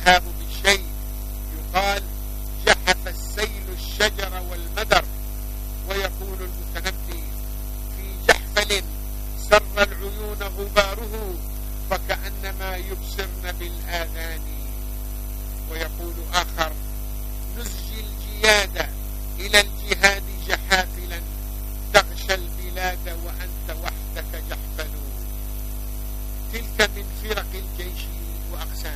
الذهاب بالشيء. يقال جحف السيل الشجر والمدر. ويقول المتنبي في جحفل سر العيون غباره فكأنما يبصرن بالآذان. ويقول آخر نزجي الجياد إلى الجهاد جحافلا تغشى البلاد وأنت وحدك جحفل. تلك من فرق